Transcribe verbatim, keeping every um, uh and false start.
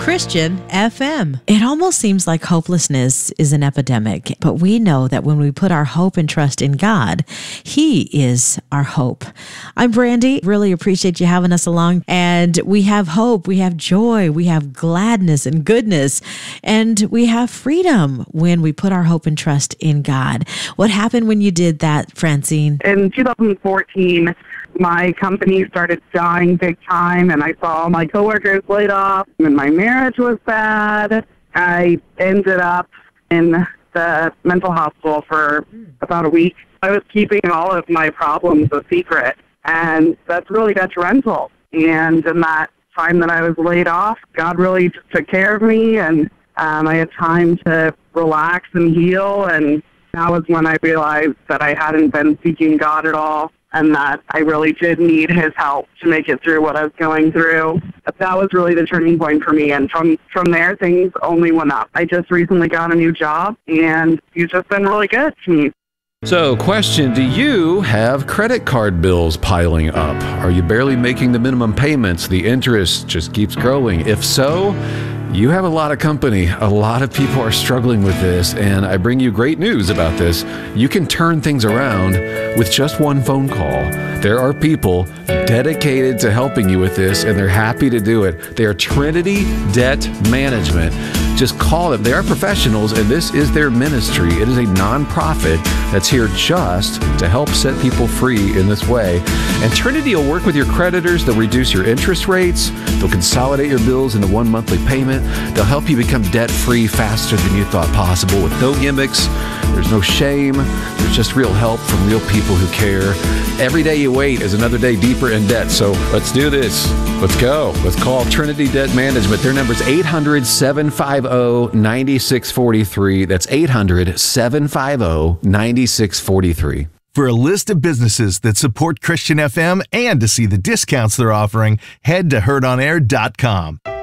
Christian F M. It almost seems like hopelessness is an epidemic, but we know that when we put our hope and trust in God, He is our hope. I'm Brandy. Really appreciate you having us along. And we have hope, we have joy, we have gladness and goodness, and we have freedom when we put our hope and trust in God. What happened when you did that, Francine? In two thousand fourteen, my company started dying big time, and I saw my coworkers laid off, and my marriage was bad. I ended up in the mental hospital for about a week. I was keeping all of my problems a secret, and that's really detrimental. And in that time that I was laid off, God really just took care of me, and um, I had time to relax and heal, and that was when I realized that I hadn't been seeking God at all, and that I really did need His help to make it through what I was going through. That was really the turning point for me, and from, from there, things only went up. I just recently got a new job, and He's just been really good to me. So, question, do you have credit card bills piling up? Are you barely making the minimum payments? The interest just keeps growing. If so, you have a lot of company. A lot of people are struggling with this, and I bring you great news about this. You can turn things around with just one phone call. There are people dedicated to helping you with this, and they're happy to do it. They are Trinity Debt Management. Just call them. They are professionals, and this is their ministry. It is a nonprofit that's here just to help set people free in this way. And Trinity will work with your creditors. They'll reduce your interest rates. They'll consolidate your bills into one monthly payment. They'll help you become debt-free faster than you thought possible with no gimmicks. There's no shame. There's just real help from real people who care. Every day you wait is another day deeper in debt. So let's do this. Let's go. Let's call Trinity Debt Management. Their number is eight hundred, seven five zero, nine six four three. That's eight hundred, seven five zero, nine six four three. For a list of businesses that support Christian F M and to see the discounts they're offering, head to heard on air dot com.